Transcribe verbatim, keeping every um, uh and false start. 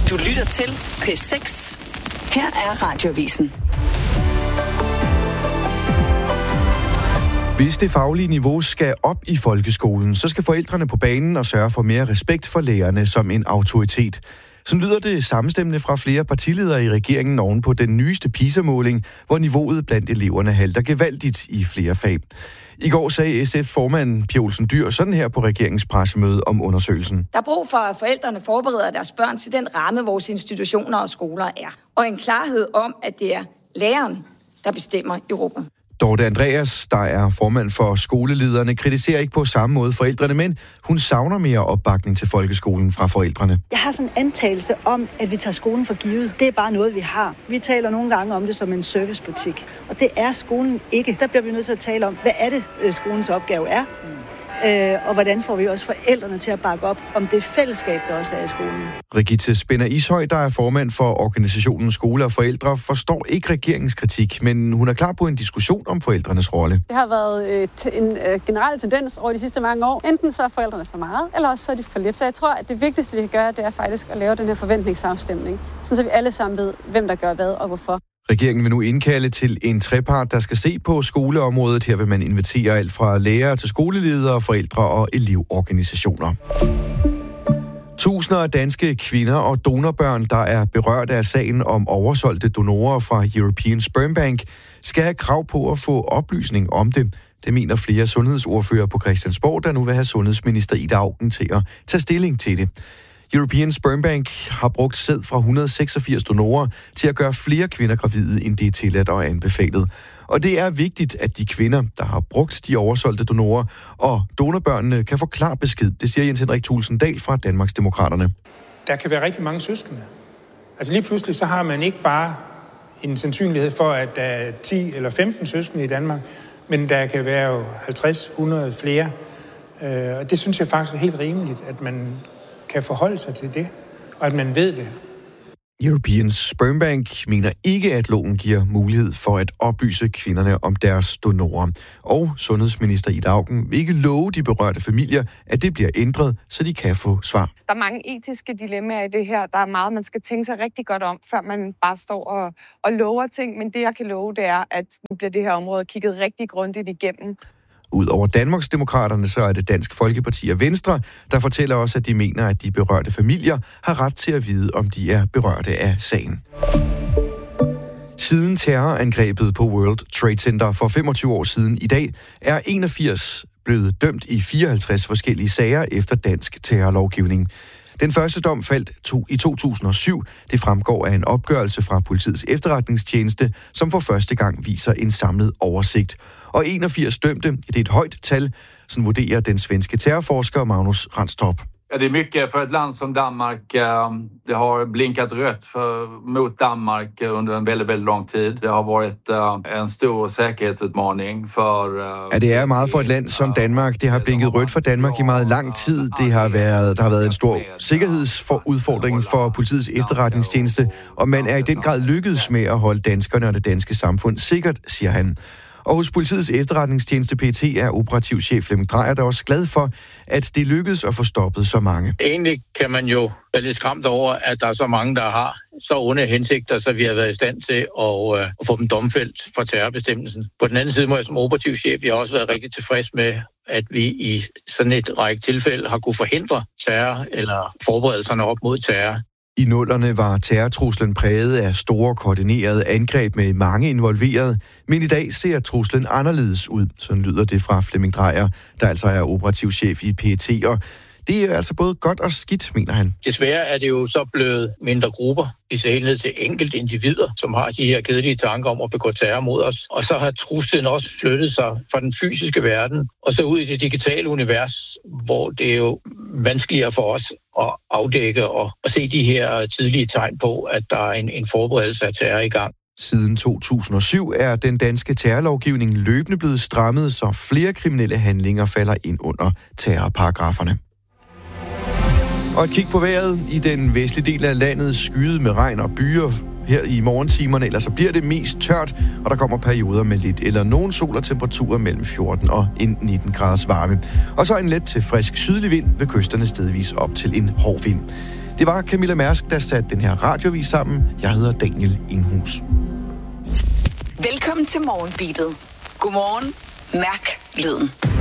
Du lytter til P seks. Her er Radioavisen. Hvis det faglige niveau skal op i folkeskolen, så skal forældrene på banen og sørge for mere respekt for lærerne som en autoritet. Så lyder det samstemmende fra flere partiledere i regeringen oven på den nyeste PISA-måling, hvor niveauet blandt eleverne halter gevaldigt i flere fag. I går sagde S F-formand Pia Olsen Dyhr sådan her på regeringens pressemøde om undersøgelsen. Der er brug for, at forældrene forbereder deres børn til den ramme, vores institutioner og skoler er. Og en klarhed om, at det er læreren, der bestemmer i rummet. Dorte Andreas, der er formand for skolelederne, kritiserer ikke på samme måde forældrene, men hun savner mere opbakning til folkeskolen fra forældrene. Jeg har sådan en antagelse om, at vi tager skolen for givet. Det er bare noget, vi har. Vi taler nogle gange om det som en servicebutik, og det er skolen ikke. Der bliver vi nødt til at tale om, hvad er det, skolens opgave er, øh, og hvordan får vi også forældrene til at bakke op om det fællesskab, der også er i skolen. Rigitte Spinner Ishøj, der er formand for organisationen Skole og Forældre, forstår ikke regeringens kritik, men hun er klar på en diskussion om forældrenes rolle. Det har været øh, en øh, generel tendens over de sidste mange år. Enten så er forældrene for meget, eller også så er de for lidt. Så jeg tror, at det vigtigste, vi kan gøre, det er faktisk at lave den her forventningsafstemning, så vi alle sammen ved, hvem der gør hvad og hvorfor. Regeringen vil nu indkalde til en trepart, der skal se på skoleområdet. Her vil man invitere alt fra lærere til skoleledere, forældre og elevorganisationer. Tusinder af danske kvinder og donorbørn, der er berørt af sagen om oversolgte donorer fra European Sperm Bank, skal have krav på at få oplysning om det. Det mener flere sundhedsordfører på Christiansborg, der nu vil have sundhedsminister Ida Auken til at tage stilling til det. European Sperm Bank har brugt sæd fra et hundrede og seksogfirs donorer til at gøre flere kvinder gravide, end det er tilladt og anbefalet. Og det er vigtigt, at de kvinder, der har brugt de oversolgte donorer og donorbørnene, kan få klar besked. Det siger Jens Henrik Thulesen Dahl fra Danmarksdemokraterne. Der kan være rigtig mange søskende. Altså lige pludselig så har man ikke bare en sandsynlighed for, at der er ti eller femten søskende i Danmark, men der kan være halvtreds hundrede flere. Og det synes jeg faktisk er helt rimeligt, at man kan forholde sig til det, og at man ved det. European Sperm Bank mener ikke, at loven giver mulighed for at oplyse kvinderne om deres donorer. Og sundhedsminister Ida Auken vil ikke love de berørte familier, at det bliver ændret, så de kan få svar. Der er mange etiske dilemmaer i det her. Der er meget, man skal tænke sig rigtig godt om, før man bare står og, og lover ting. Men det, jeg kan love, det er, at nu bliver det her område kigget rigtig grundigt igennem. Udover Danmarksdemokraterne, så er det Dansk Folkeparti og Venstre, der fortæller også, at de mener, at de berørte familier har ret til at vide, om de er berørte af sagen. Siden terrorangrebet på World Trade Center for femogtyve år siden i dag, er enogfirs blevet dømt i fireoghalvtreds forskellige sager efter dansk terrorlovgivning. Den første dom faldt to, i to tusind og syv. Det fremgår af en opgørelse fra Politiets Efterretningstjeneste, som for første gang viser en samlet oversigt. Og enogfirs dømte, det er et højt tal, sådan vurderer den svenske terrorforsker Magnus Ranstorp. Ja, det är mycket för ett land som Danmark. Det har blinkat rött för, mot Danmark under en väldigt, väldigt lång tid. Det har varit en stor säkerhetsutmaning för... Ja, det er meget for et land som Danmark. Det har blinket rødt for Danmark i meget lang tid. Det har været, der har været en stor sikkerhedsudfordring for Politiets Efterretningstjeneste, og man er i den grad lykkedes med at holde danskerne og det danske samfund sikkert, siger han. Og hos Politiets Efterretningstjeneste P T er operativchef Flemming Drejer der også glad for, at det lykkedes at få stoppet så mange. Egentlig kan man jo være lidt skræmt over, at der er så mange, der har så onde hensigter, så vi har været i stand til at, øh, at få dem domfældt for terrorbestemmelsen. På den anden side må jeg som operativchef jeg har også været rigtig tilfreds med, at vi i sådan et række tilfælde har kunne forhindre terror eller forberedelserne op mod terror. I nullerne var terrortruslen præget af store koordinerede angreb med mange involverede, men i dag ser truslen anderledes ud. Sådan lyder det fra Flemming Drejer, der altså er operativchef i P T. Og det er altså både godt og skidt, mener han. Desværre er det jo så blevet mindre grupper. De ser helt ned til enkelte individer, som har de her kedelige tanker om at begå terror mod os. Og så har truslen også flyttet sig fra den fysiske verden og så ud i det digitale univers, hvor det er jo vanskeligere for os at afdække og at se de her tidlige tegn på, at der er en, en forberedelse af terror i gang. Siden to tusind og syv er den danske terrorlovgivning løbende blevet strammet, så flere kriminelle handlinger falder ind under terrorparagraferne. Og et kig på vejret. I den vestlige del af landet skyet med regn og byer her i morgentimerne, ellers så bliver det mest tørt, og der kommer perioder med lidt eller nogen sol og temperaturer mellem fjorten og nitten graders varme. Og så en let til frisk sydlig vind ved kysterne stedvis op til en hård vind. Det var Camilla Mærsk, der satte den her radiovis sammen. Jeg hedder Daniel Inghus. Velkommen til Morgenbeatet. Godmorgen. Mærk lyden.